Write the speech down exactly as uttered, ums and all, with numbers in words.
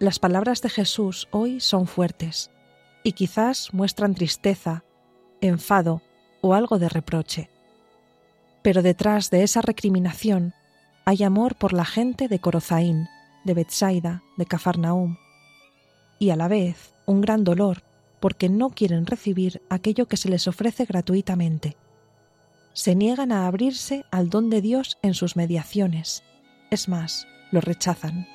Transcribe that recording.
Las palabras de Jesús hoy son fuertes y quizás muestran tristeza, enfado o algo de reproche. Pero detrás de esa recriminación hay amor por la gente de Corozaín, de Betsaida, de Cafarnaúm, y a la vez un gran dolor porque no quieren recibir aquello que se les ofrece gratuitamente. Se niegan a abrirse al don de Dios en sus mediaciones, es más, lo rechazan.